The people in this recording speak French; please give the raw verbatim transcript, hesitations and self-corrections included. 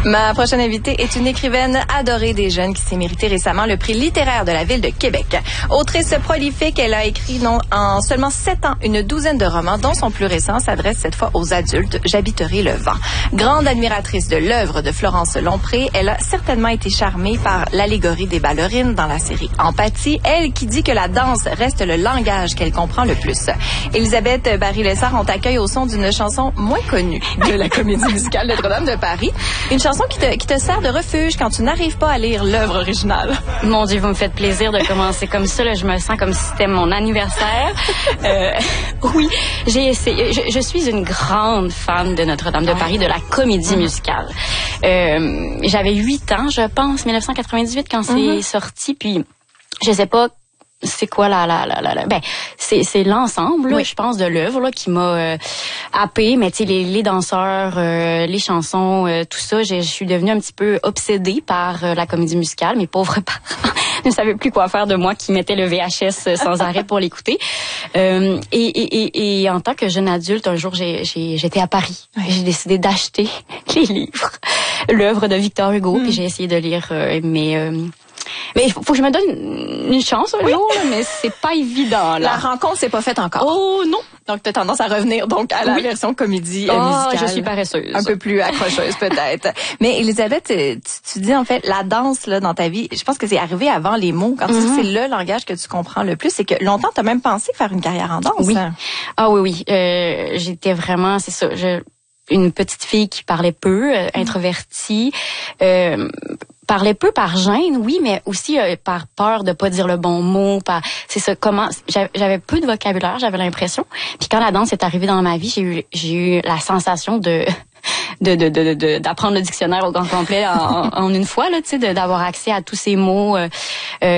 Ma prochaine invitée est une écrivaine adorée des jeunes qui s'est méritée récemment le prix littéraire de la ville de Québec. Autrice prolifique, elle a écrit non, en seulement sept ans une douzaine de romans, dont son plus récent s'adresse cette fois aux adultes, J'habiterai le vent. Grande admiratrice de l'œuvre de Florence Lompré, elle a certainement été charmée par l'allégorie des ballerines dans la série Empathie, elle qui dit que la danse reste le langage qu'elle comprend le plus. Elisabeth Barry-Lessard, on t'accueille au son d'une chanson moins connue de la comédie musicale Notre-Dame de Paris. Une chanson qui te, qui te sert de refuge quand tu n'arrives pas à lire l'œuvre originale. Mon Dieu, vous me faites plaisir de commencer comme ça. Là, je me sens comme si c'était mon anniversaire. Euh, oui, j'ai essayé. Je, je suis une grande fan de Notre-Dame de Paris, de la comédie musicale. Euh, j'avais huit ans, je pense, dix-neuf cent quatre-vingt-dix-huit, quand c'est mm-hmm. sorti. Puis, je sais pas c'est quoi la la la la, la ben c'est c'est l'ensemble oui. je pense de l'œuvre là qui m'a euh, happée, mais tu sais les les danseurs, euh, les chansons, euh, tout ça, je suis devenue un petit peu obsédée par euh, la comédie musicale. Mes pauvres parents ne savaient plus quoi faire de moi qui mettais le V H S sans arrêt pour l'écouter. Euh, et, et et et en tant que jeune adulte, un jour j'ai j'ai j'étais à Paris. Oui. J'ai décidé d'acheter les livres, l'œuvre de Victor Hugo, mm. puis j'ai essayé de lire euh, mais euh, Mais il faut, faut que je me donne une chance un oui. jour, là, mais c'est pas évident. Là. La rencontre, c'est pas faite encore. Oh non! Donc, tu as tendance à revenir donc à la oui. version comédie oh, musicale. Je suis paresseuse. Un peu plus accrocheuse peut-être. Mais Elisabeth, tu, tu dis en fait, la danse là dans ta vie, je pense que c'est arrivé avant les mots. Quand mm-hmm. tu dis que c'est le langage que tu comprends le plus, c'est que longtemps, tu as même pensé faire une carrière en danse. Oui. Ah oui, oui. Euh, j'étais vraiment, c'est ça, je, une petite fille qui parlait peu, euh, introvertie, euh, parlait peu par gêne, oui, mais aussi euh, par peur de pas dire le bon mot. Par, c'est ça. Comment j'avais peu de vocabulaire, j'avais l'impression. Puis quand la danse est arrivée dans ma vie, j'ai eu j'ai eu la sensation de de de de, de d'apprendre le dictionnaire au grand complet en, en une fois là, tu sais, d'avoir accès à tous ces mots. Euh,